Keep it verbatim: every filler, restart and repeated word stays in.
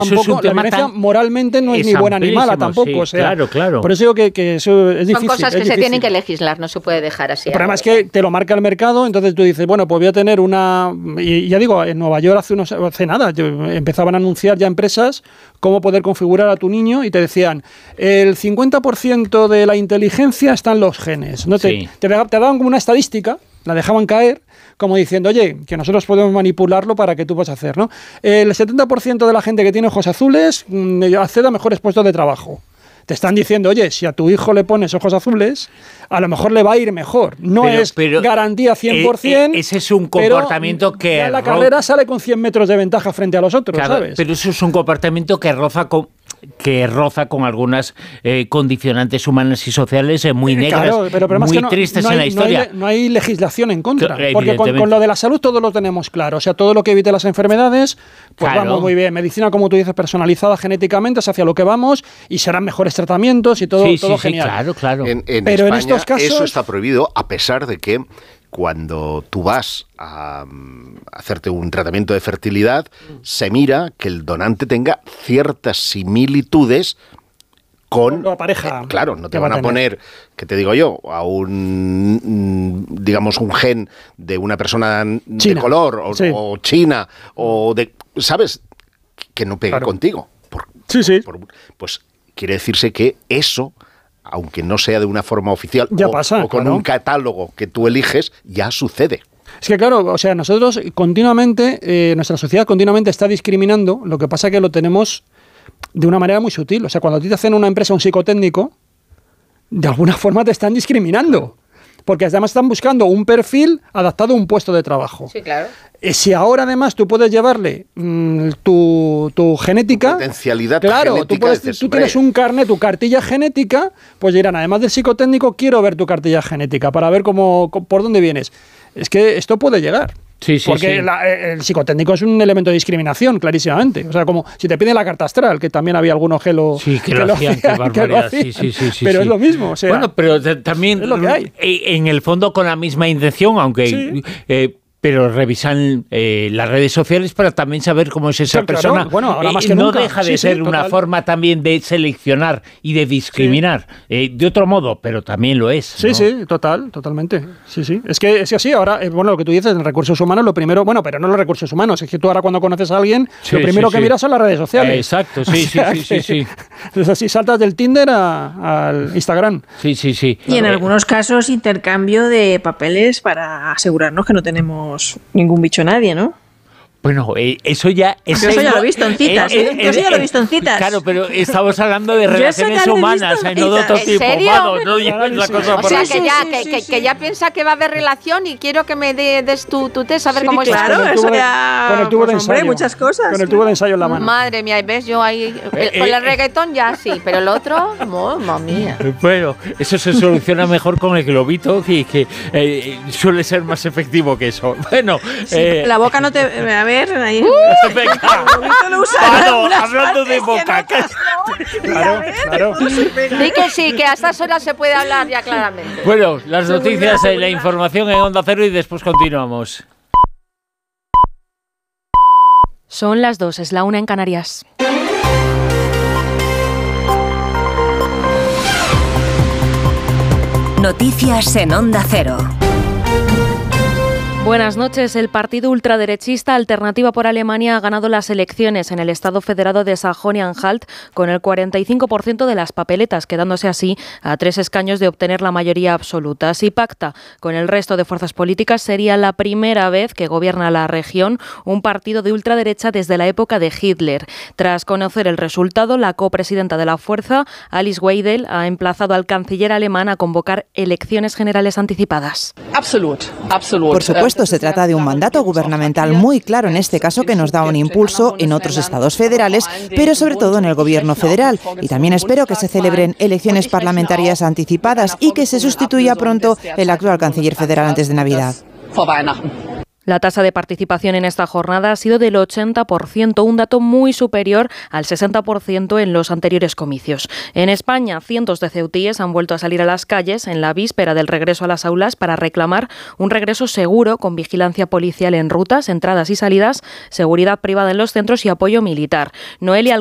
Tampoco, eso es un tema la violencia tan, moralmente no es, es ni buena ni mala tampoco. Sí, o sea, claro, claro. Por eso digo que, que eso es difícil. Son cosas que es se difícil. tienen que legislar, no se puede dejar así. El problema es que te lo marca el mercado, entonces tú dices, bueno, pues voy a tener una... Y ya digo, en Nueva York hace, unos, hace nada empezaban a anunciar ya empresas cómo poder configurar a tu niño y te decían, el cincuenta por ciento de la inteligencia está en los genes. ¿No? Sí. Te, te, te daban como una estadística, la dejaban caer, como diciendo, oye, que nosotros podemos manipularlo para que tú puedas hacer, ¿no? El setenta por ciento de la gente que tiene ojos azules mmm, accede a mejores puestos de trabajo. Te están diciendo, oye, si a tu hijo le pones ojos azules, a lo mejor le va a ir mejor. No pero, es pero, garantía cien por ciento. Eh, eh, ese es un comportamiento que... Ya la carrera sale con cien metros de ventaja frente a los otros, claro, ¿sabes? Pero eso es un comportamiento que roza con... que roza con algunas eh, condicionantes humanas y sociales eh, muy negras, claro, pero, pero muy que no, tristes no hay, en la historia. No hay, no hay legislación en contra, claro, porque con, con lo de la salud todo lo tenemos claro. O sea, todo lo que evite las enfermedades, pues claro. vamos muy bien. Medicina, como tú dices, personalizada genéticamente, es hacia lo que vamos y serán mejores tratamientos y todo, sí, todo sí, genial. Sí, claro, claro. En, en pero España en estos casos... eso está prohibido, a pesar de que cuando tú vas a hacerte un tratamiento de fertilidad, se mira que el donante tenga ciertas similitudes con la pareja. Eh, claro, no te van a, a poner, que te digo yo, a un, digamos, un gen de una persona China. de color o, sí. o china o de, ¿sabes? Que no pegue claro. contigo. Por, sí, sí. Por, pues quiere decirse que eso, aunque no sea de una forma oficial ya o, pasa, o con claro. un catálogo que tú eliges, ya sucede. Es que claro, o sea, nosotros continuamente, eh, nuestra sociedad continuamente está discriminando, lo que pasa es que lo tenemos de una manera muy sutil. O sea, cuando a ti te hacen una empresa un psicotécnico, de alguna forma te están discriminando. Porque además están buscando un perfil adaptado a un puesto de trabajo. Sí, claro. Y si ahora además tú puedes llevarle mmm, tu, tu genética... Tu potencialidad claro, genética. Tú, puedes, dices, tú tienes un carnet, tu cartilla genética, pues dirán, además del psicotécnico, quiero ver tu cartilla genética para ver cómo, por dónde vienes. Es que esto puede llegar. Sí, sí, porque sí. La, el psicotécnico es un elemento de discriminación, clarísimamente. O sea, como si te piden la carta astral, que también había algunos que lo, sí, que que lo, lo hacían. hacían. Qué barbaridad. Que lo hacían. Sí, sí, sí, sí, pero sí. es lo mismo. O sea, bueno, pero también es lo que hay. En el fondo con la misma intención, aunque... Sí. Eh, pero revisan eh, las redes sociales para también saber cómo es esa sí, persona. Claro. Bueno, ahora más que eh, no nunca. deja de sí, ser sí, una total. forma también de seleccionar y de discriminar. Sí. Eh, de otro modo, pero también lo es. Sí, ¿no? sí, total, totalmente. Sí, sí. Es que es así. Ahora, eh, bueno, lo que tú dices en recursos humanos, lo primero, bueno, pero no los recursos humanos, es que tú ahora cuando conoces a alguien, sí, lo primero sí, que sí. miras son las redes sociales. Eh, exacto, sí, o sea sí, sí, sí, sí. Es así, saltas del Tinder a, al Instagram. Sí, sí, sí. Y en eh, algunos casos intercambio de papeles para asegurarnos que no tenemos ningún bicho nadie, ¿no? Bueno, eh, eso ya... Eso, eso ya lo he visto en citas, ¿eh? ¿eh? Eso ya lo he visto en citas. Claro, pero estamos hablando de relaciones humanas, ¿eh? No de otro ¿En tipo. serio? Mano, no lleves la cosa o por sea, ahí. que ya, sí, que, sí, que, sí. que ya piensa que va a haber relación y quiero que me de, des tu, tu test a ver sí, cómo claro, estás. eso ya... Con el tubo de pues, hombre, ensayo. muchas cosas. Con el tubo de ensayo en la mano. Madre mía, ¿ves? Yo ahí... El, con el reggaetón ya sí, pero el otro... Mamma mía. Bueno, eso se soluciona mejor con el globito, que, que eh, suele ser más efectivo que eso. Bueno... Sí, eh, la boca no te... A ver, ahí... Uh, venga. Lo Claro, hablando de boca. No, claro, claro. Di que sí, que a estas horas se puede hablar ya claramente. Bueno, las noticias y la información en Onda Cero y después continuamos. Son las dos, es la una en Canarias. Noticias en Onda Cero. Buenas noches. El partido ultraderechista Alternativa por Alemania ha ganado las elecciones en el Estado Federado de Sajonia-Anhalt con el cuarenta y cinco por ciento de las papeletas, quedándose así a tres escaños de obtener la mayoría absoluta. Si pacta con el resto de fuerzas políticas, sería la primera vez que gobierna la región un partido de ultraderecha desde la época de Hitler. Tras conocer el resultado, la copresidenta de la fuerza, Alice Weidel, ha emplazado al canciller alemán a convocar elecciones generales anticipadas. Absolut, absolut. Por supuesto, se trata de un mandato gubernamental muy claro en este caso que nos da un impulso en otros estados federales, pero sobre todo en el gobierno federal. Y también espero que se celebren elecciones parlamentarias anticipadas y que se sustituya pronto el actual canciller federal antes de Navidad. La tasa de participación en esta jornada ha sido del ochenta por ciento, un dato muy superior al sesenta por ciento en los anteriores comicios. En España, cientos de ceutíes han vuelto a salir a las calles en la víspera del regreso a las aulas para reclamar un regreso seguro con vigilancia policial en rutas, entradas y salidas, seguridad privada en los centros y apoyo militar. Noelia